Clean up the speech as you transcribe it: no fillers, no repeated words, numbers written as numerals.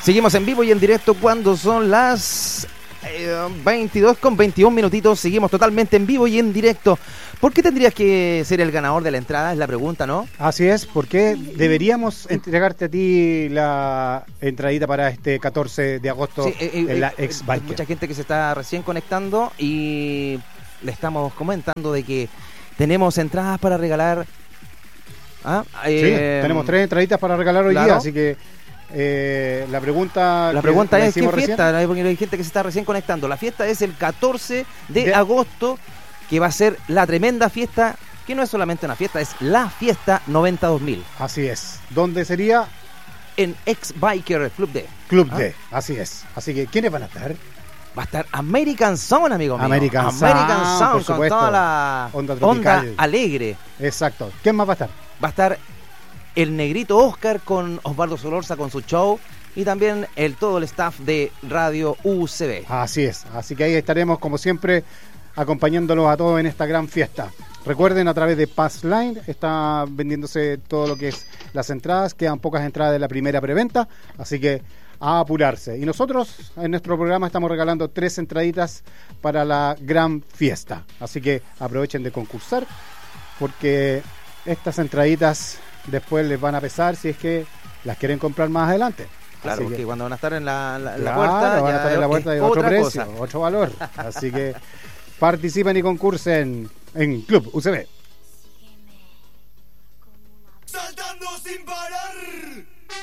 Seguimos en vivo y en directo cuando son las 22 con 21 minutitos. Seguimos totalmente en vivo y en directo. ¿Por qué tendrías que ser el ganador de la entrada? Es la pregunta, ¿no? Así es, ¿por qué deberíamos entregarte a ti la entradita para este 14 de agosto en la X-Biker? Mucha gente que se está recién conectando y le estamos comentando de que tenemos entradas para regalar. Sí, tenemos 3 entraditas para regalar hoy día, así que la pregunta es ¿qué fiesta? Porque hay gente que se está recién conectando. La fiesta es el 14 de agosto, que va a ser la tremenda fiesta, que no es solamente una fiesta, es la fiesta 90-2000. Así es. ¿Dónde sería? En X-Biker Club D. Club D, así es. Así que, ¿quiénes van a estar? Va a estar American Sound, amigo mío. American Sound, por supuesto, con toda la onda alegre. Exacto. ¿Quién más va a estar? Va a estar el negrito Oscar con Osvaldo Solorza con su show y también todo el staff de Radio UCB. Así es, así que ahí estaremos como siempre acompañándolos a todos en esta gran fiesta. Recuerden, a través de Passline está vendiéndose todo lo que es las entradas, quedan pocas entradas de la primera preventa, así que a apurarse. Y nosotros en nuestro programa estamos regalando 3 entraditas para la gran fiesta, así que aprovechen de concursar porque estas entraditas después les van a pesar si es que las quieren comprar más adelante. Claro, así porque que, cuando van a estar en la claro, puerta, van a estar en la puerta de otro precio, cosa. otro valor. Así que participen y concursen en Club UCB. Saltando sin parar.